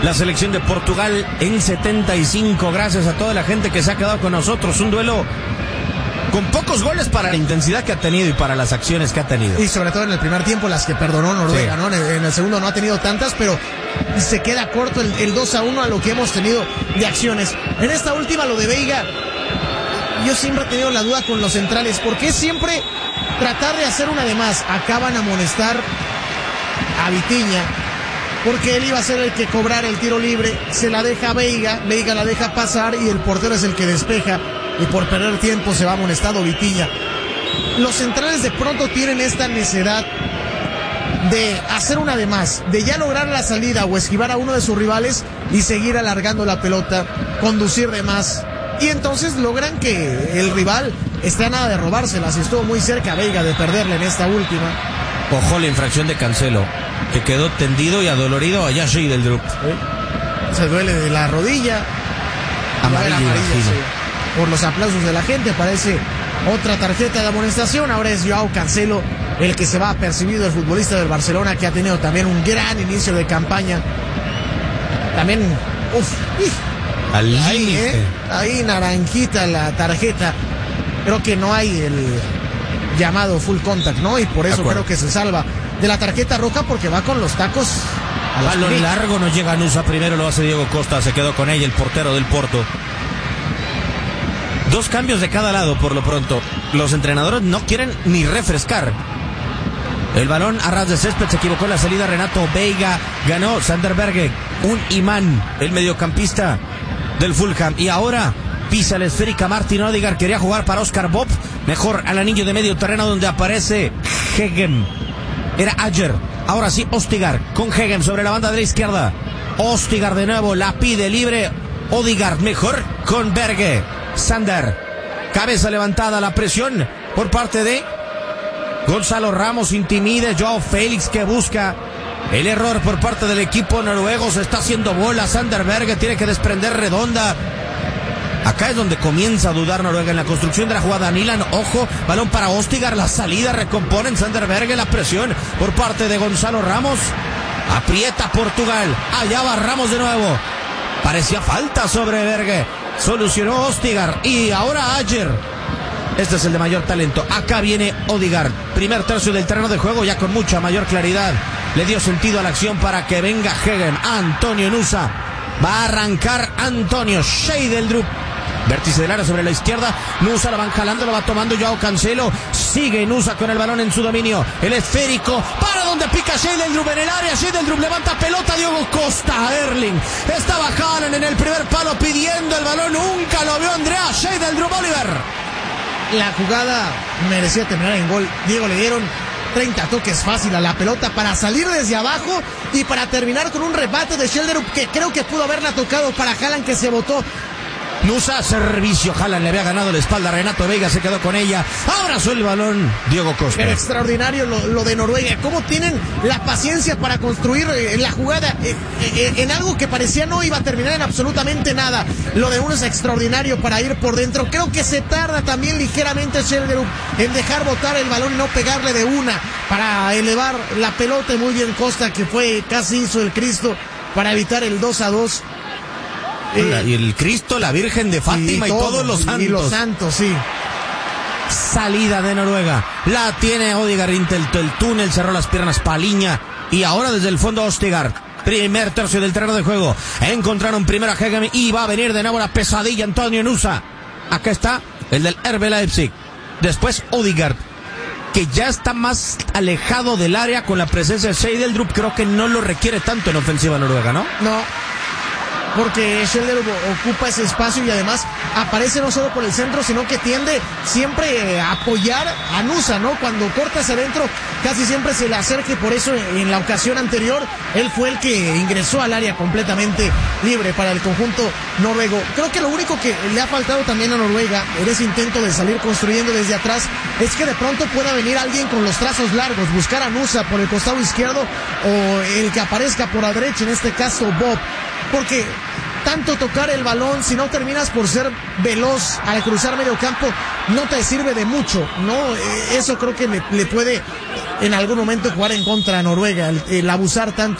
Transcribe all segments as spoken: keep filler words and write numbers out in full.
la selección de Portugal en setenta y cinco. Gracias a toda la gente que se ha quedado con nosotros. Un duelo con pocos goles para la intensidad que ha tenido y para las acciones que ha tenido. Y sobre todo en el primer tiempo las que perdonó Noruega, sí. ¿no? En el, en el segundo no ha tenido tantas, pero se queda corto el, el dos a uno a lo que hemos tenido de acciones. En esta última, lo de Veiga, yo siempre he tenido la duda con los centrales, porque siempre tratar de hacer una de más. Acaban a amonestar a Vitinha, porque él iba a ser el que cobrara el tiro libre, se la deja a Veiga, Veiga la deja pasar y el portero es el que despeja, y por perder tiempo se va amonestado Vitinha. Los centrales de pronto tienen esta necesidad de hacer una de más, de ya lograr la salida o esquivar a uno de sus rivales y seguir alargando la pelota, conducir de más, y entonces logran que el rival esté a nada de robárselas. Y estuvo muy cerca Veiga de perderle en esta última. Ojo la infracción de Cancelo, que quedó tendido y adolorido allá Scheidldrup. ¿Eh? Se duele de la rodilla. Amarilla, amarilla sí. Por los aplausos de la gente, parece otra tarjeta de amonestación. Ahora es Joao Cancelo el que se va apercibido, el futbolista del Barcelona, que ha tenido también un gran inicio de campaña. También, uff, al ahí, límite. ¿eh? Ahí naranjita la tarjeta. Creo que no hay el llamado full contact, ¿no? Y por eso creo que se salva de la tarjeta roja, porque va con los tacos a balón largo. No llega Nusa, primero lo hace Diego Costa, se quedó con ella el portero del Porto. Dos cambios de cada lado por lo pronto. Los entrenadores no quieren ni refrescar. El balón a ras de césped, se equivocó en la salida Renato Veiga, ganó Sander Berge, un imán, el mediocampista del Fulham. Y ahora pisa la esférica Martin Odegaard, quería jugar para Oscar Bob, mejor al anillo de medio terreno donde aparece Hegem. Era Ajer, ahora sí Odegaard con Hegem sobre la banda de la izquierda. Odegaard de nuevo, la pide libre Odegaard, mejor con Berge. Sander, cabeza levantada, la presión por parte de Gonzalo Ramos, intimide Joao Félix, que busca el error por parte del equipo noruego. Se está haciendo bola Sander Berge, tiene que desprender redonda. Acá es donde comienza a dudar Noruega en la construcción de la jugada. Nilan, ojo, balón para Odegaard, la salida, recomponen Sander Berge, la presión por parte de Gonzalo Ramos. Aprieta Portugal, allá va Ramos de nuevo. Parecía falta sobre Berge, solucionó Odegaard y ahora Ajer. Este es el de mayor talento. Acá viene Odegaard, primer tercio del terreno de juego, ya con mucha mayor claridad. Le dio sentido a la acción para que venga Hegem. Antonio Nusa, va a arrancar Antonio Scheidldrup. Vértice del área sobre la izquierda, Nusa la van jalando, lo va tomando Joao Cancelo, sigue Nusa con el balón en su dominio, el esférico, para donde pica Scheidldrup en el área, Scheidldrup levanta pelota, Diogo Costa, Erling, estaba Haaland en el primer palo pidiendo el balón, nunca lo vio Andrea Scheidldrup. Oliver, la jugada merecía terminar en gol. Diego, le dieron treinta toques fácil a la pelota para salir desde abajo y para terminar con un rebate de Scheidldrup que creo que pudo haberla tocado para Haaland, que se botó. Nusa, servicio, Haaland le había ganado la espalda, Renato Veiga se quedó con ella, abrazó el balón Diogo Costa. Pero extraordinario lo, lo de Noruega, cómo tienen la paciencia para construir eh, la jugada eh, eh, en algo que parecía no iba a terminar en absolutamente nada. Lo de uno es extraordinario para ir por dentro. Creo que se tarda también ligeramente Scheidldrup en dejar botar el balón y no pegarle de una para elevar la pelota. Muy bien Costa, que fue casi hizo el Cristo para evitar el dos a dos. Eh, y el Cristo, la Virgen de Fátima y, todo, y todos los santos. Y los santos, sí. Salida de Noruega. La tiene Odegaard, el, el túnel, cerró las piernas Paliña. Y ahora desde el fondo Odegaard. Primer tercio del terreno de juego. Encontraron primero a Hegem y va a venir de nuevo la pesadilla Antonio Nusa. Acá está el del R B Leipzig. Después Odegaard, que ya está más alejado del área con la presencia de Scheidldrup. Creo que no lo requiere tanto en ofensiva noruega, ¿no? No, porque Scheidldrup ocupa ese espacio y además aparece no solo por el centro, sino que tiende siempre a apoyar a Nusa, ¿no? Cuando corta hacia adentro, casi siempre se le acerca, y por eso en la ocasión anterior él fue el que ingresó al área completamente libre para el conjunto noruego. Creo que lo único que le ha faltado también a Noruega en ese intento de salir construyendo desde atrás es que de pronto pueda venir alguien con los trazos largos, buscar a Nusa por el costado izquierdo o el que aparezca por la derecha, en este caso Bob, porque tanto tocar el balón, si no terminas por ser veloz al cruzar medio campo, no te sirve de mucho, ¿no? Eso creo que le, le puede en algún momento jugar en contra a Noruega, el, el abusar tanto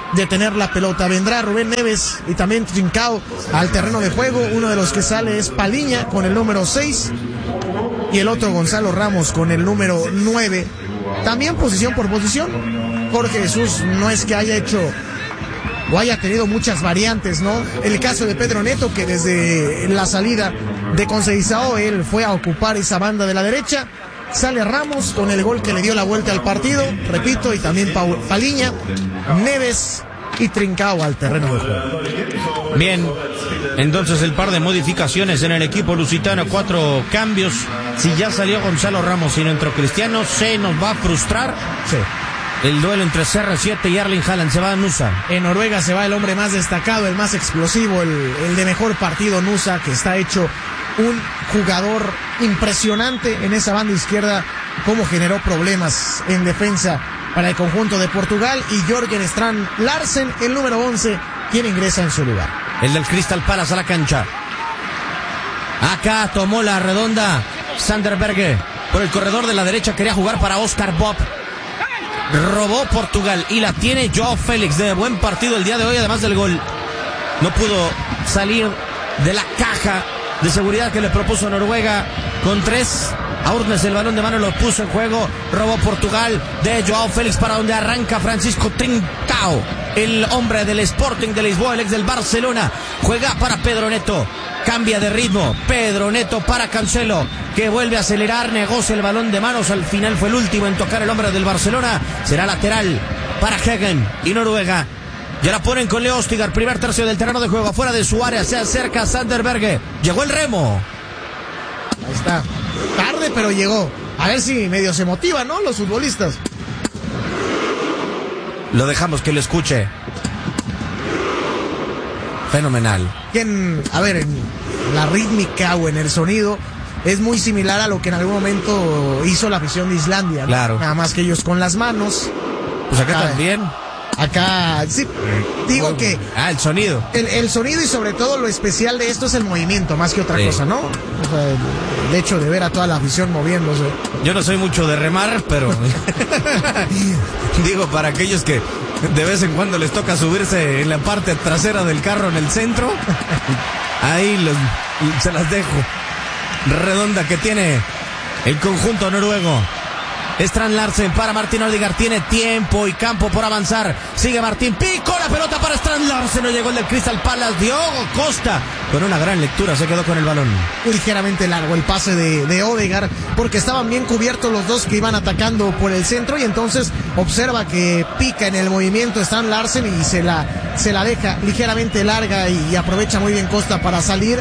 de tener la pelota. Vendrá Rubén Neves y también Trincao al terreno de juego. Uno de los que sale es Paliña con el número seis y el otro Gonzalo Ramos con el número nueve. También posición por posición. Jorge Jesús no es que haya hecho o haya tenido muchas variantes, ¿no? El caso de Pedro Neto, que desde la salida de Conceição él fue a ocupar esa banda de la derecha. Sale Ramos con el gol que le dio la vuelta al partido, repito, y también Paul, Paliña, Neves y Trincao al terreno de juego. Bien, entonces el par de modificaciones en el equipo lusitano, cuatro cambios. Si ya salió Gonzalo Ramos y no entró Cristiano, se nos va a frustrar. Sí. El duelo entre C R siete y Erling Haaland. Se va a Nusa. En Noruega se va el hombre más destacado, el más explosivo, el, el de mejor partido, Nusa, que está hecho un jugador impresionante en esa banda izquierda, como generó problemas en defensa para el conjunto de Portugal. Y Jørgen Strand Larsen, el número once, quien ingresa en su lugar. El del Crystal Palace a la cancha. Acá tomó la redonda Sander Berge por el corredor de la derecha, quería jugar para Oscar Bob. Robó Portugal y la tiene Joao Félix. De buen partido el día de hoy, además del gol. No pudo salir de la caja de seguridad que le propuso Noruega con tres. Aurnes el balón de mano lo puso en juego. Robó Portugal de Joao Félix, para donde arranca Francisco Trincao, el hombre del Sporting de Lisboa, el ex del Barcelona. Juega para Pedro Neto. Cambia de ritmo. Pedro Neto para Cancelo, que vuelve a acelerar, negocia el balón de manos. Al final fue el último en tocar el hombre del Barcelona. Será lateral para Hagen y Noruega. Ya la ponen con Leo Østigard, primer tercio del terreno de juego, afuera de su área, se acerca Sander Berge. Llegó el remo. Ahí está. Tarde, pero llegó. A ver si medio se motivan, ¿no? Los futbolistas. Lo dejamos que lo escuche. Fenomenal. Quien, a ver, en la rítmica o en el sonido es muy similar a lo que en algún momento hizo la afición de Islandia, ¿no? Claro. Nada más que ellos con las manos. Pues acá, acá también. Acá, sí, digo Bueno, que... Ah, el sonido. El, el sonido y sobre todo lo especial de esto es el movimiento, más que otra Sí. cosa, ¿no? O sea, el, el hecho de ver a toda la afición moviéndose. Yo no soy mucho de remar, pero digo, para aquellos que de vez en cuando les toca subirse en la parte trasera del carro en el centro, ahí los, se las dejo. Redonda que tiene el conjunto noruego. Strand Larsen para Martín Ødegaard, tiene tiempo y campo por avanzar. Sigue Martín, picó la pelota para Strand Larsen, no llegó el del Crystal Palace. Diogo Costa con una gran lectura se quedó con el balón. Ligeramente largo el pase de, de Ødegaard, porque estaban bien cubiertos los dos que iban atacando por el centro, y entonces observa que pica en el movimiento Strand Larsen y se la, se la deja ligeramente larga, y, y aprovecha muy bien Costa para salir.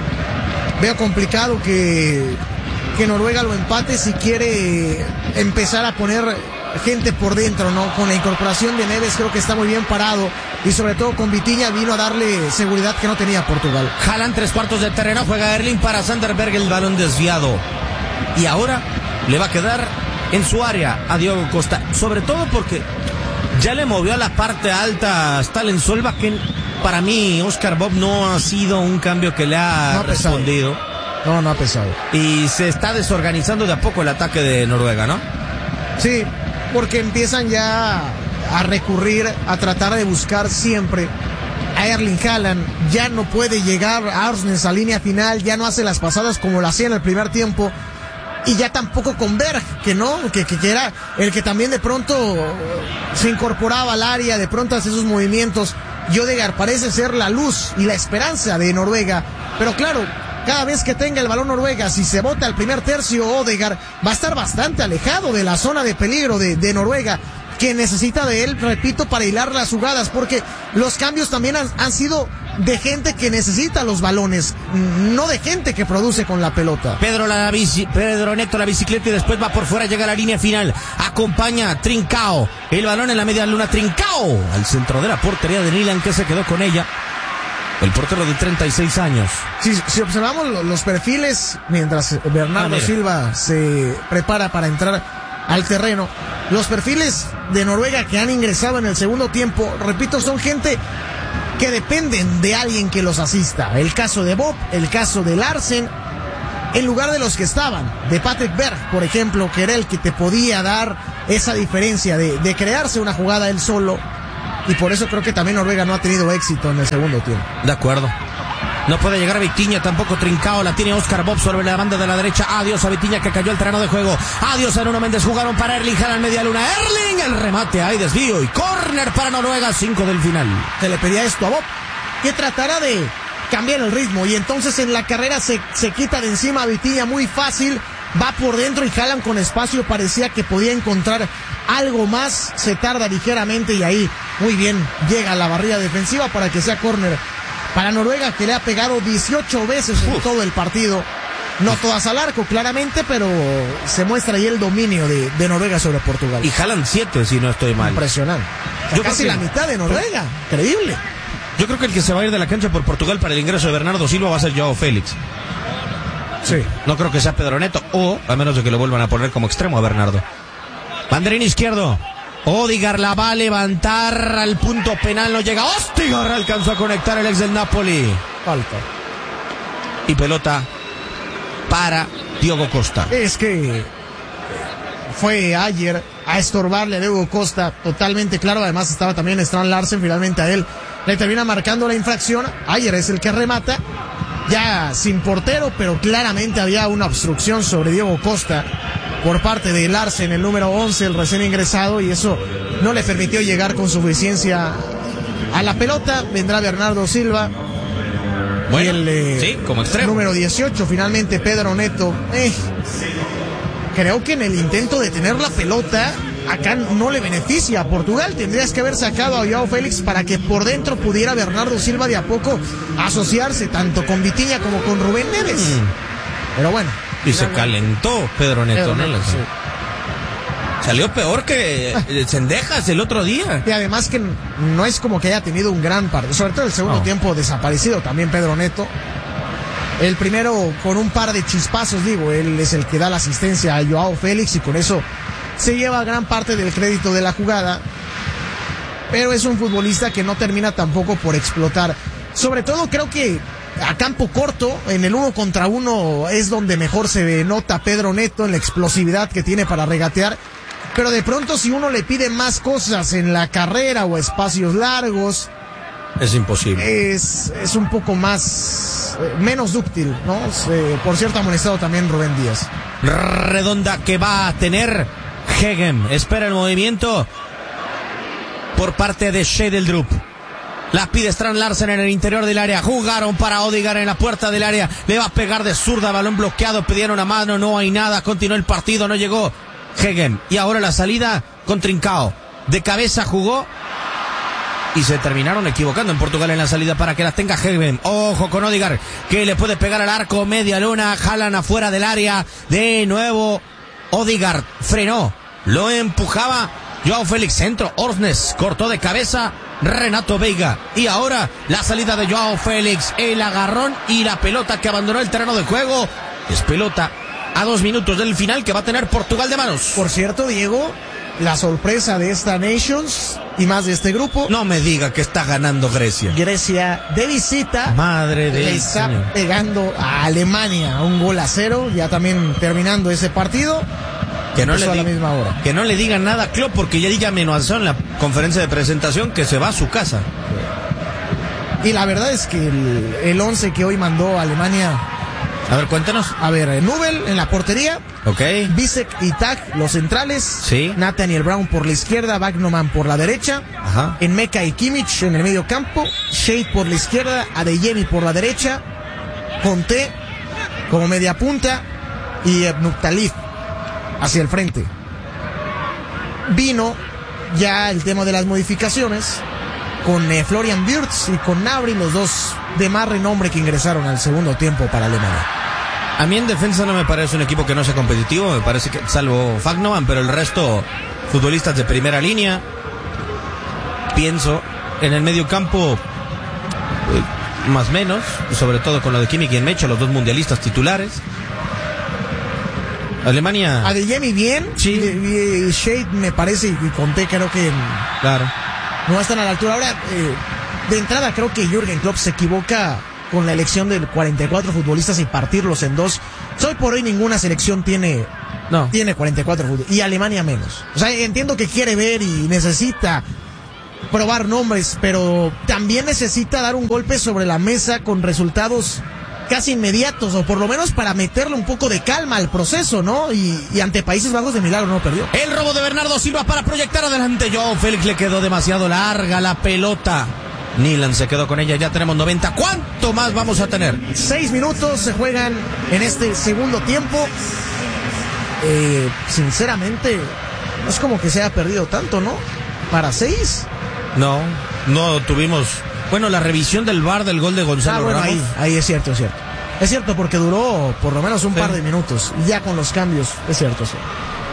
Veo complicado que, que Noruega lo empate si quiere empezar a poner gente por dentro, ¿no? Con la incorporación de Neves creo que está muy bien parado, y sobre todo con Vitinha vino a darle seguridad que no tenía Portugal. Haaland, tres cuartos de terreno, juega Erling para Sander Berge, el balón desviado. Y ahora le va a quedar en su área a Diogo Costa, sobre todo porque ya le movió a la parte alta a Stalen Solbakken. Para mí, Oscar Bob no ha sido un cambio que le ha, no ha respondido. No, no ha pesado. Y se está desorganizando de a poco el ataque de Noruega, ¿no? Sí, porque empiezan ya a recurrir, a tratar de buscar siempre a Erling Haaland. Ya no puede llegar a Arsnes a línea final, ya no hace las pasadas como lo hacía en el primer tiempo. Y ya tampoco con Berg, que no, que, que, que era el que también de pronto se incorporaba al área, de pronto hace sus movimientos. Y Ødegaard parece ser la luz y la esperanza de Noruega. Pero claro, cada vez que tenga el balón Noruega, si se bota el primer tercio, Ødegaard va a estar bastante alejado de la zona de peligro de, de Noruega, que necesita de él, repito, para hilar las jugadas, porque los cambios también han, han sido de gente que necesita los balones, no de gente que produce con la pelota. Pedro, la bici, Pedro Neto la bicicleta y después va por fuera, llega a la línea final, acompaña a Trincao, el balón en la media luna, Trincao al centro de la portería de Nilan, que se quedó con ella, el portero de treinta y seis años. Si, si observamos los perfiles, mientras Bernardo ah, Silva se prepara para entrar al terreno, los perfiles de Noruega que han ingresado en el segundo tiempo, repito, son gente que dependen de alguien que los asista. El caso de Bob, el caso de Larsen, en lugar de los que estaban, de Patrick Berg, por ejemplo, que era el que te podía dar esa diferencia de, de crearse una jugada él solo y por eso creo que también Noruega no ha tenido éxito en el segundo tiempo. De acuerdo. No puede llegar a Vitinha, tampoco Trincao, la tiene Oscar Bob sobre la banda de la derecha. Adiós a Vitinha, que cayó el terreno de juego. Adiós a Nuno Méndez, jugaron para Erling Haaland, media luna. Erling, el remate, hay desvío y córner para Noruega, cinco del final. Se le pedía esto a Bob, que tratara de cambiar el ritmo, y entonces en la carrera se, se quita de encima a Vitinha muy fácil, va por dentro y Haaland con espacio parecía que podía encontrar algo más, se tarda ligeramente y ahí muy bien llega a la barrera defensiva para que sea córner para Noruega, que le ha pegado dieciocho veces en Uf. todo el partido. No todas al arco, claramente, pero se muestra ahí el dominio de, de Noruega sobre Portugal. Y Haaland siete, si no estoy mal. Impresionante. O sea, Yo casi la que... mitad de Noruega. Increíble. Yo creo que el que se va a ir de la cancha por Portugal para el ingreso de Bernardo Silva va a ser Joao Félix. Sí. No creo que sea Pedro Neto, o a menos de que lo vuelvan a poner como extremo a Bernardo. Banderín izquierdo. Odegaard la va a levantar al punto penal, no llega. Odegaard alcanzó a conectar el ex del Napoli. Falta. Y pelota para Diogo Costa. Es que fue ayer a estorbarle a Diogo Costa, totalmente claro. Además estaba también Strand Larsen, finalmente a él le termina marcando la infracción. Ayer es el que remata, ya sin portero, pero claramente había una obstrucción sobre Diogo Costa por parte de Larsen, el número once, el recién ingresado, y eso no le permitió llegar con suficiencia a la pelota. Vendrá Bernardo Silva. Bueno, y el eh, sí, como extremo. Número dieciocho, finalmente Pedro Neto. Eh, creo que en el intento de tener la pelota, acá no le beneficia a Portugal. Tendrías que haber sacado a Joao Félix para que por dentro pudiera Bernardo Silva de a poco asociarse tanto con Vitinha como con Rubén Neves. Mm. Pero bueno. Y se calentó Pedro Neto, Pedro ¿no? Neto, sí. Salió peor que Cendejas el otro día. Y además que no es como que haya tenido un gran partido, sobre todo el segundo no. tiempo desaparecido también Pedro Neto. El primero con un par de chispazos, digo, él es el que da la asistencia a Joao Félix y con eso se lleva gran parte del crédito de la jugada. Pero es un futbolista que no termina tampoco por explotar. Sobre todo creo que a campo corto, en el uno contra uno es donde mejor se nota Pedro Neto en la explosividad que tiene para regatear, pero de pronto si uno le pide más cosas en la carrera o espacios largos, es imposible. Es, es un poco más, eh, menos dúctil, ¿no? Eh, por cierto, amonestado también Rubén Díaz. Redonda que va a tener Hegem, espera el movimiento por parte de Schedeldrup. La pide Strand Larsen en el interior del área. Jugaron para Odegaard en la puerta del área. Le va a pegar de zurda, balón bloqueado. Pidieron a mano, no hay nada. Continuó el partido, no llegó Hegem. Y ahora la salida con Trincao. De cabeza jugó. Y se terminaron equivocando en Portugal en la salida para que las tenga Hegem. Ojo con Odegaard, que le puede pegar al arco. Media luna, jalan afuera del área. De nuevo Odegaard frenó. Lo empujaba Joao Félix, centro. Orsnes cortó de cabeza. Renato Veiga. Y ahora la salida de Joao Félix, el agarrón y la pelota que abandonó el terreno de juego. Es pelota a dos minutos del final que va a tener Portugal de manos. Por cierto, Diego, la sorpresa de esta Nations y más de este grupo. No me diga que está ganando Grecia. Grecia de visita. Madre de le está Dios. Pegando a Alemania un gol a cero. Ya también terminando ese partido. Que no, le a di- la misma hora. que no le digan nada a Klopp, porque ya ya amenazó en la conferencia de presentación que se va a su casa. Y la verdad es que el, el once que hoy mandó Alemania. A ver, cuéntanos. A ver, Nubel en la portería. Ok. Bisek y Tag, los centrales. Sí. Nathaniel Brown por la izquierda, Wagnerman por la derecha. Ajá. Enmeka y Kimmich en el medio campo. Shade por la izquierda, Adeyemi por la derecha. Conté como media punta. Y Ebnuktalif hacia el frente. Vino ya el tema de las modificaciones con eh, Florian Wirtz y con Gnabry, los dos de más renombre que ingresaron al segundo tiempo para Alemania. A mí en defensa no me parece un equipo que no sea competitivo, me parece que salvo Fagnoman, pero el resto futbolistas de primera línea. Pienso en el medio campo eh, más menos, sobre todo con lo de Kimmich y Enmecho, los dos mundialistas titulares. Alemania. Adeyemi bien, sí. Y, y Shade me parece, y, y Conté creo que Claro. no están a la altura. Ahora, eh, de entrada creo que Jürgen Klopp se equivoca con la elección de cuarenta y cuatro futbolistas y partirlos en dos. Hoy por hoy ninguna selección tiene, no. tiene cuarenta y cuatro futbolistas, y Alemania menos. O sea, entiendo que quiere ver y necesita probar nombres, pero también necesita dar un golpe sobre la mesa con resultados casi inmediatos, o por lo menos para meterle un poco de calma al proceso, ¿no? Y, y ante Países Bajos de milagro no perdió. El robo de Bernardo Silva para proyectar adelante. Joao Félix le quedó demasiado larga la pelota. Nilan se quedó con ella, ya tenemos noventa. ¿Cuánto más vamos a tener? Seis minutos se juegan en este segundo tiempo. Eh, sinceramente, no es como que se haya perdido tanto, ¿no? Para seis. No, no tuvimos... Bueno, la revisión del V A R del gol de Gonzalo ah, bueno, Ramos. Ahí, ahí es cierto, es cierto. Es cierto porque duró por lo menos un sí. par de minutos. Ya con los cambios, es cierto, sí.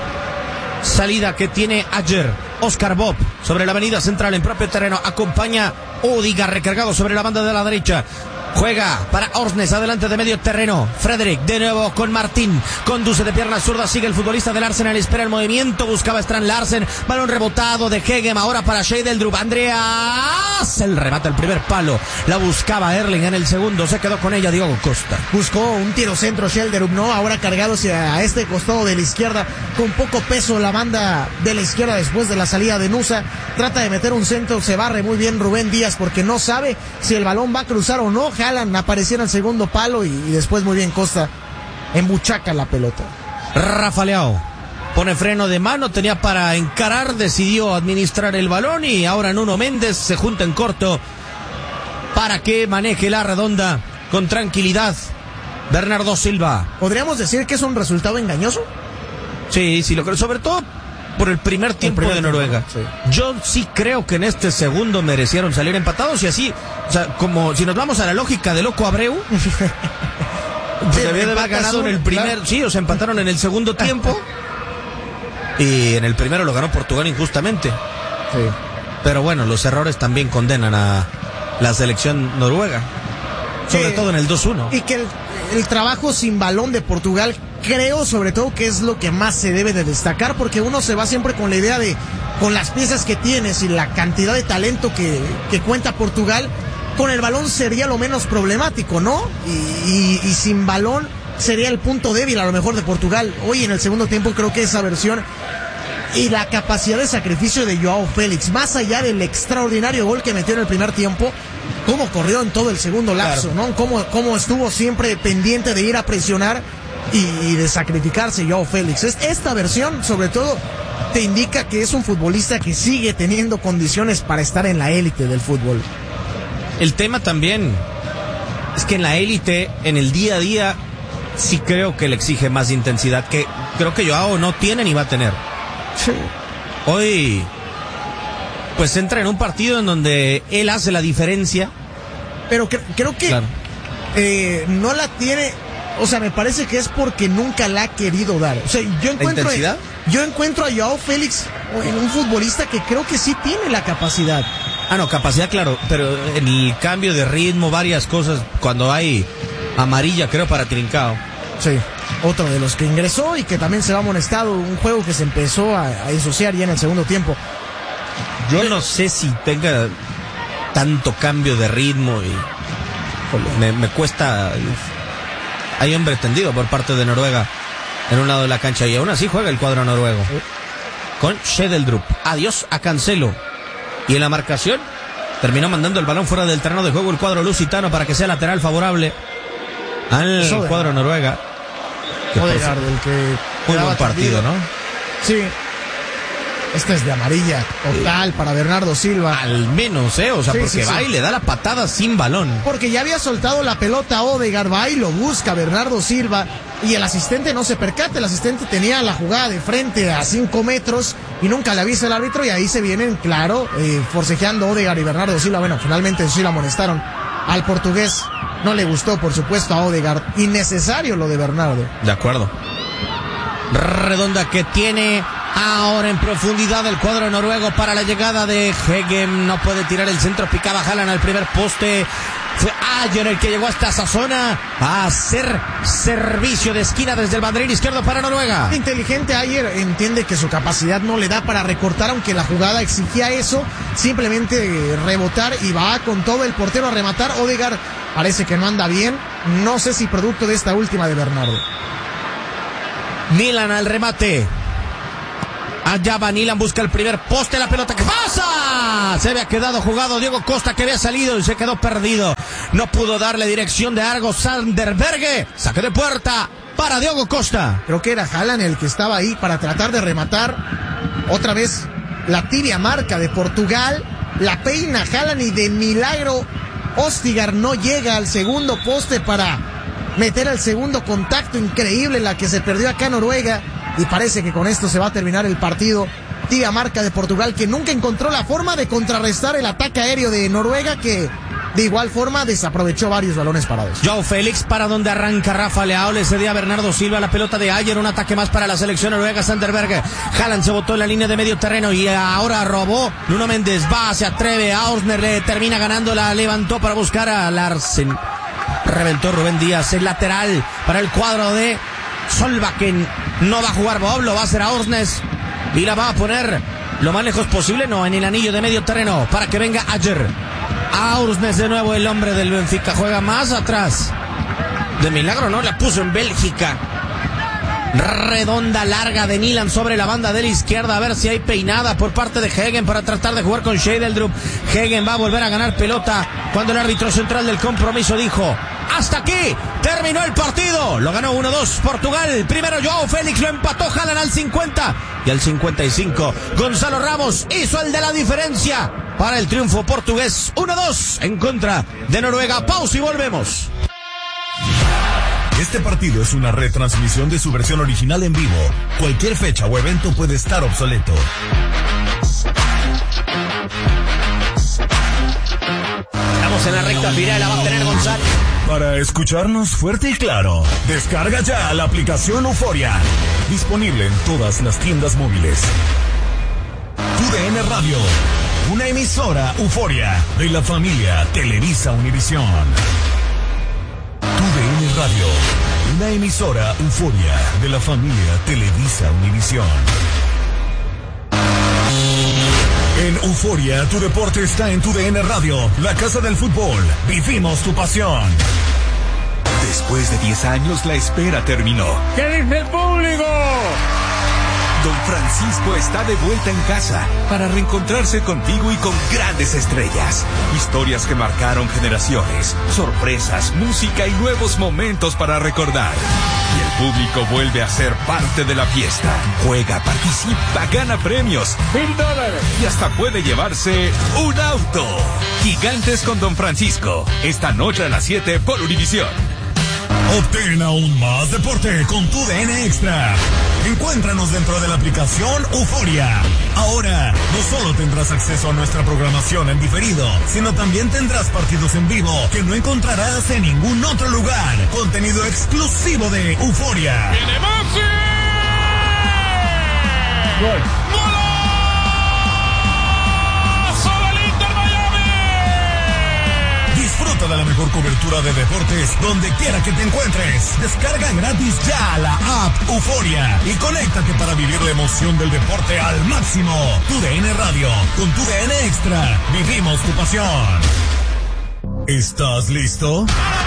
Salida que tiene ayer Oscar Bob sobre la avenida central en propio terreno. Acompaña Odiga recargado sobre la banda de la derecha. Juega para Orsnes, adelante de medio terreno. Frederick, de nuevo con Martín. Conduce de pierna zurda, sigue el futbolista del Arsenal. Espera el movimiento, buscaba Strand Larsen. Balón rebotado de Hegem, ahora para Schedeldrup. Andreas, el remate al primer palo. La buscaba Erling en el segundo, se quedó con ella Diogo Costa. Buscó un tiro centro Schedeldrup, ¿no? Ahora cargado hacia este costado de la izquierda. Con poco peso la banda de la izquierda después de la salida de Nusa. Trata de meter un centro, se barre muy bien Rubén Díaz porque no sabe si el balón va a cruzar o no. Haaland apareció en el segundo palo y, y después muy bien Costa embuchaca la pelota. Rafa Leao pone freno de mano, tenía para encarar, decidió administrar el balón y ahora Nuno Méndez se junta en corto para que maneje la redonda con tranquilidad. Bernardo Silva. ¿Podríamos decir que es un resultado engañoso? Sí, sí, lo creo, sobre todo por el primer tiempo el primer de Noruega. Tiempo, sí. Yo sí creo que en este segundo merecieron salir empatados y así, o sea, como si nos vamos a la lógica de Loco Abreu, pues sí, debía de haber ganado uno, en el primer, claro. Sí, o sea, empataron en el segundo tiempo y en el primero lo ganó Portugal injustamente. Sí. Pero bueno, los errores también condenan a la selección noruega, sobre sí, todo en el dos uno. Y que el, el trabajo sin balón de Portugal, creo sobre todo que es lo que más se debe de destacar, porque uno se va siempre con la idea de, con las piezas que tienes y la cantidad de talento que, que cuenta Portugal, con el balón sería lo menos problemático, ¿no? Y, y, y sin balón sería el punto débil a lo mejor de Portugal. Hoy en el segundo tiempo creo que esa versión y la capacidad de sacrificio de Joao Félix, más allá del extraordinario gol que metió en el primer tiempo, cómo corrió en todo el segundo lapso, claro, ¿no? Cómo, cómo estuvo siempre pendiente de ir a presionar y, y de sacrificarse Joao Félix. Esta versión, sobre todo, te indica que es un futbolista que sigue teniendo condiciones para estar en la élite del fútbol. El tema también es que en la élite, en el día a día, sí creo que le exige más intensidad, que creo que Joao no tiene ni va a tener. Sí. Hoy, pues entra en un partido en donde él hace la diferencia. Pero cre- creo que claro. eh, no la tiene, o sea, me parece que es porque nunca la ha querido dar. O sea, yo encuentro, en, yo encuentro a Joao Félix en un futbolista que creo que sí tiene la capacidad. Ah, no, capacidad, claro, pero el cambio de ritmo, varias cosas, cuando hay amarilla, creo, para Trincao. Sí, otro de los que ingresó y que también se va amonestado, un juego que se empezó a, a ensuciar ya en el segundo tiempo. Yo no sé si tenga tanto cambio de ritmo y me, me cuesta. Hay hombre tendido por parte de Noruega en un lado de la cancha y aún así juega el cuadro noruego. Sí. Con Schedeldrup. Adiós a Cancelo. Y en la marcación terminó mandando el balón fuera del terreno de juego el cuadro lusitano para que sea lateral favorable al Eso cuadro de... Noruega. Que Odegaard, el que muy buen partido, ¿no? Sí. Este es de amarilla total para Bernardo Silva. Al menos, ¿eh? O sea, sí, porque sí, va sí. y le da la patada sin balón. Porque ya había soltado la pelota Odegaard, va y lo busca Bernardo Silva. Y el asistente no se percata. El asistente tenía la jugada de frente a cinco metros y nunca le avisa el árbitro. Y ahí se vienen, claro, eh, forcejeando Odegaard y Bernardo Silva. Bueno, finalmente sí lo amonestaron al portugués. No le gustó, por supuesto, a Odegaard. Innecesario lo de Bernardo. De acuerdo. Redonda que tiene ahora en profundidad el cuadro noruego para la llegada de Hegem. No puede tirar el centro, picaba Haaland al primer poste. Fue Ayer el que llegó hasta esa zona a hacer servicio de esquina desde el banderín izquierdo para Noruega. Inteligente Ayer, entiende que su capacidad no le da para recortar, aunque la jugada exigía eso, simplemente rebotar y va con todo el portero a rematar. Odegaard parece que no anda bien, no sé si producto de esta última de Bernardo. Milan al remate. Allá va Nilan, busca el primer poste, la pelota que pasa. Se había quedado jugado Diogo Costa, que había salido y se quedó perdido. No pudo darle dirección de Argo Sander Berge. Saque de puerta para Diogo Costa. Creo que era Haaland el que estaba ahí para tratar de rematar. Otra vez la tibia marca de Portugal. La peina Haaland y de milagro Ostigar no llega al segundo poste para meter el segundo contacto. Increíble la que se perdió acá en Noruega. Y parece que con esto se va a terminar el partido. Tibia marca de Portugal, que nunca encontró la forma de contrarrestar el ataque aéreo de Noruega, que de igual forma desaprovechó varios balones parados. Joao Félix, para donde arranca Rafa Leao, le cedía a Bernardo Silva la pelota de Ayer, un ataque más para la selección noruega. Sander Berge, Haaland se botó en la línea de medio terreno y ahora robó. Nuno Méndez va, se atreve, Aursner le termina ganando, la levantó para buscar a Larsen. Reventó Rubén Díaz, el lateral para el cuadro de Solbakken. No va a jugar Bob, lo va a hacer a Orsnes y la va a poner lo más lejos posible, no, en el anillo de medio terreno, para que venga Ayer. Aursnes de nuevo, el hombre del Benfica, juega más atrás. De milagro no, la puso en Bélgica. Redonda, larga de Nilan sobre la banda de la izquierda, a ver si hay peinada por parte de Hegen para tratar de jugar con Schedeldrup. Hegen va a volver a ganar pelota cuando el árbitro central del compromiso dijo: hasta aquí, terminó el partido. Lo ganó uno dos Portugal. Primero Joao Félix, lo empató Haaland al cincuenta. Y al cincuenta y cinco, Gonzalo Ramos hizo el de la diferencia para el triunfo portugués. uno dos en contra de Noruega. Pausa y volvemos. Este partido es una retransmisión de su versión original en vivo. Cualquier fecha o evento puede estar obsoleto. Estamos en la recta final, la va a tener Gonzalo. Para escucharnos fuerte y claro, descarga ya la aplicación Euforia. Disponible en todas las tiendas móviles. Tu D N Radio, una emisora Euforia de la familia Televisa Univisión. Tu D N Radio, una emisora Euforia de la familia Televisa Univisión. En Euforia, tu deporte está en Tu D N Radio, la casa del fútbol. Vivimos tu pasión. Después de diez años, la espera terminó. ¿Qué dice el público? Don Francisco está de vuelta en casa para reencontrarse contigo y con grandes estrellas. Historias que marcaron generaciones, sorpresas, música y nuevos momentos para recordar. Y el público vuelve a ser parte de la fiesta. Juega, participa, gana premios. Mil dólares. Y hasta puede llevarse un auto. Gigantes con Don Francisco. Esta noche a las siete por Univisión. Obtén aún más deporte con Tu D N Extra. Encuéntranos dentro de la aplicación Euforia. Ahora, no solo tendrás acceso a nuestra programación en diferido, sino también tendrás partidos en vivo que no encontrarás en ningún otro lugar. Contenido exclusivo de Euforia. ¡Viene Maxi! ¡Gol! Disfruta de la mejor cobertura de deportes donde quiera que te encuentres. Descarga gratis ya la app Euforia y conéctate para vivir la emoción del deporte al máximo. Tu D N Radio, con Tu D N Extra, vivimos tu pasión. ¿Estás listo?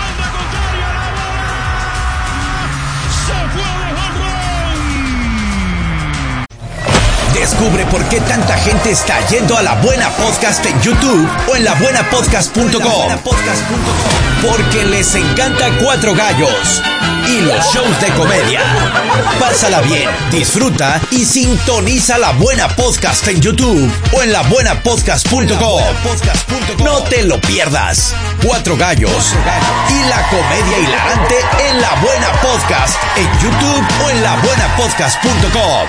Descubre por qué tanta gente está yendo a La Buena Podcast en YouTube o en la buena podcast punto com. Porque les encanta Cuatro Gallos y los shows de comedia. Pásala bien, disfruta y sintoniza La Buena Podcast en YouTube o en la buena podcast punto com. No te lo pierdas. Cuatro Gallos y la comedia hilarante en La Buena Podcast en YouTube o en la buena podcast punto com.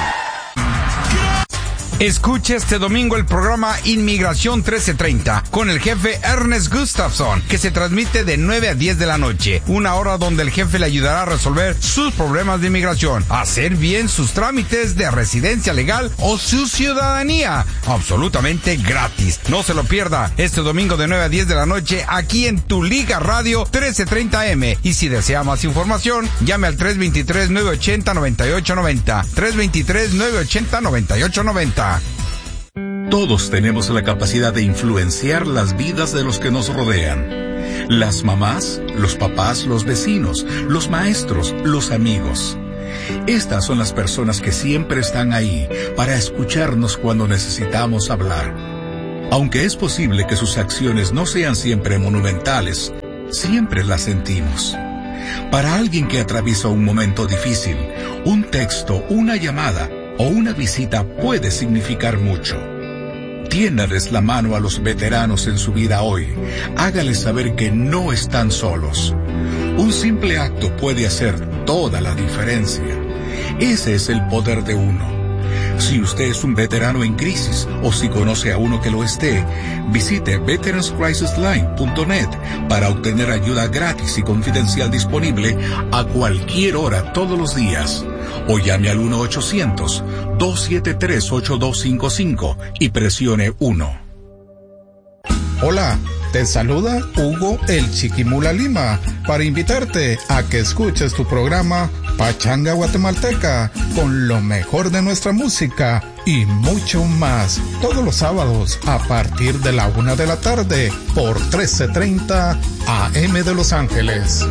Escuche este domingo el programa Inmigración trece treinta con el jefe Ernest Gustafsson, que se transmite de nueve a diez de la noche, una hora donde el jefe le ayudará a resolver sus problemas de inmigración, hacer bien sus trámites de residencia legal o su ciudadanía, absolutamente gratis. No se lo pierda este domingo de nueve a diez de la noche aquí en Tu Liga Radio trece treinta eme. Y si desea más información, llame al tres dos tres, nueve ocho cero, nueve ocho nueve cero, tres dos tres, nueve ocho cero, nueve ocho nueve cero. Todos tenemos la capacidad de influenciar las vidas de los que nos rodean. Las mamás, los papás, los vecinos, los maestros, los amigos. Estas son las personas que siempre están ahí para escucharnos cuando necesitamos hablar. Aunque es posible que sus acciones no sean siempre monumentales, siempre las sentimos. Para alguien que atraviesa un momento difícil, un texto, una llamada o una visita puede significar mucho. Tiéndales la mano a los veteranos en su vida hoy. Hágales saber que no están solos. Un simple acto puede hacer toda la diferencia. Ese es el poder de uno. Si usted es un veterano en crisis o si conoce a uno que lo esté, visite veterans crisis line punto net para obtener ayuda gratis y confidencial disponible a cualquier hora todos los días. O llame al uno ochocientos, dos siete tres, ocho dos cinco cinco y presione uno. Hola, te saluda Hugo el Chiquimula Lima para invitarte a que escuches tu programa Pachanga Guatemalteca con lo mejor de nuestra música y mucho más todos los sábados a partir de la una de la tarde por trece treinta A M de Los Ángeles.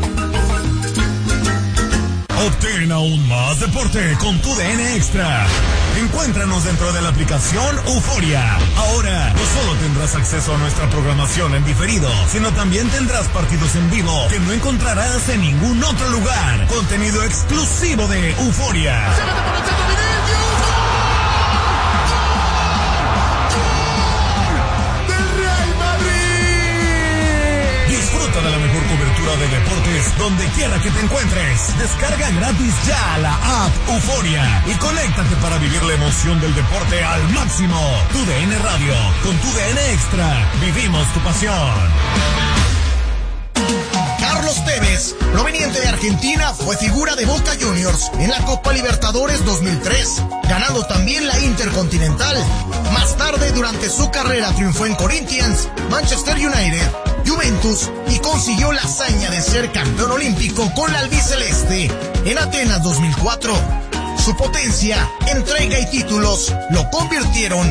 Obtén aún más deporte con tu D N Extra. Encuéntranos dentro de la aplicación Euforia. Ahora no solo tendrás acceso a nuestra programación en diferido, sino también tendrás partidos en vivo que no encontrarás en ningún otro lugar. Contenido exclusivo de Euforia. Disfruta de la mejor cobertura de deportes donde quiera que te encuentres. Descarga gratis ya la app Euforia y conéctate para vivir la emoción del deporte al máximo. Tu D N Radio, con tu D N Extra, vivimos tu pasión. Carlos Tevez, proveniente de Argentina, fue figura de Boca Juniors en la Copa Libertadores dos mil tres, ganando también la Intercontinental. Más tarde, durante su carrera, triunfó en Corinthians, Manchester United, Juventus y consiguió la hazaña de ser campeón olímpico con la albiceleste en Atenas dos mil cuatro. Su potencia, entrega y títulos lo convirtieron